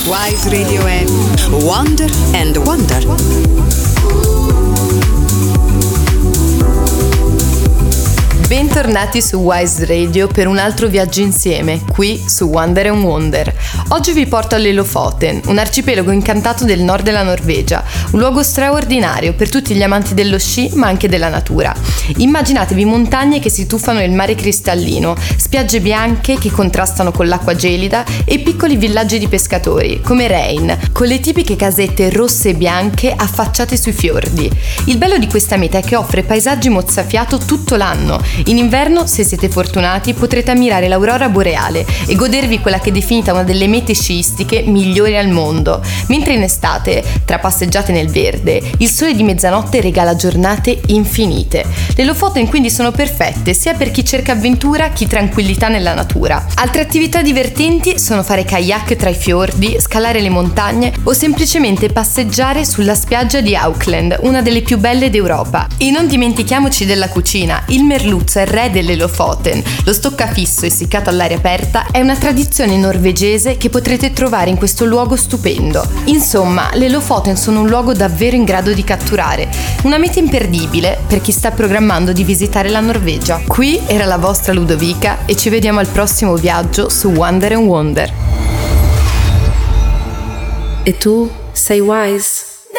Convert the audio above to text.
Wise Radio è Wonder and Wonder. Bentornati su Wise Radio per un altro viaggio insieme, qui su Wonder and Wonder. Oggi vi porto all'Elofoten, un arcipelago incantato del nord della Norvegia, un luogo straordinario per tutti gli amanti dello sci ma anche della natura. Immaginatevi montagne che si tuffano nel mare cristallino, spiagge bianche che contrastano con l'acqua gelida e piccoli villaggi di pescatori, come Rein, con le tipiche casette rosse e bianche affacciate sui fiordi. Il bello di questa meta è che offre paesaggi mozzafiato tutto l'anno. In inverno, se siete fortunati, potrete ammirare l'aurora boreale e godervi quella che è definita una delle mete sciistiche migliori al mondo, mentre in estate, tra passeggiate nel verde, il sole di mezzanotte regala giornate infinite. Le Lofoten quindi sono perfette sia per chi cerca avventura che tranquillità nella natura. Altre attività divertenti sono fare kayak tra i fiordi, scalare le montagne o semplicemente passeggiare sulla spiaggia di Auckland, una delle più belle d'Europa. E non dimentichiamoci della cucina. Il merluzzo è il re delle Lofoten. Lo stoccafisso essiccato all'aria aperta è una tradizione norvegese che potrete trovare in questo luogo stupendo. Insomma, le Lofoten sono un luogo davvero in grado di catturare, una meta imperdibile per chi sta programmando di visitare la Norvegia. Qui era la vostra Ludovica e ci vediamo al prossimo viaggio su Wonder and Wonder. E tu sei Wise?